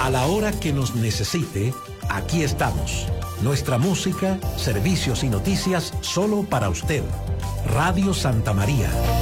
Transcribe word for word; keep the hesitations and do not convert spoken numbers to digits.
A la hora que nos necesite, aquí estamos. Nuestra música, servicios y noticias solo para usted. Radio Santa María.